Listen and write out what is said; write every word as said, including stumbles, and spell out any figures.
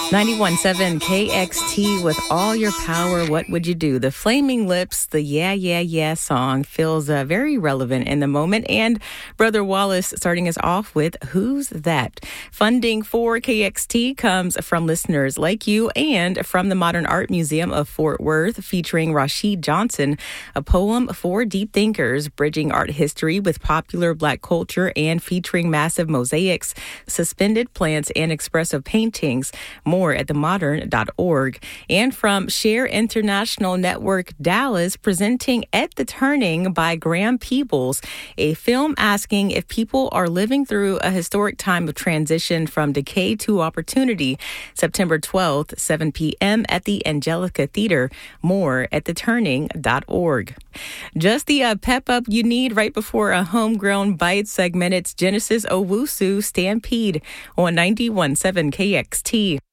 ninety-one point seven K X T with All Your Power, What Would You Do? The Flaming Lips, the Yeah, Yeah, Yeah song feels uh, very relevant in the moment. And Brother Wallace starting us off with Who's That? Funding for K X T comes from listeners like you and from the Modern Art Museum of Fort Worth, featuring Rashid Johnson, a poem for deep thinkers, bridging art history with popular Black culture and featuring massive mosaics, suspended plants, and expressive paintings. More at the modern dot org. And from Share International Network Dallas, presenting At the Turning by Graham Peebles, a film asking if people are living through a historic time of transition from decay to opportunity. September twelfth, seven p.m. at the Angelica Theater. More at the turning dot org. Just the uh, pep up you need right before a homegrown bite segment. It's Genesis Owusu Stampede on ninety-one point seven K X T.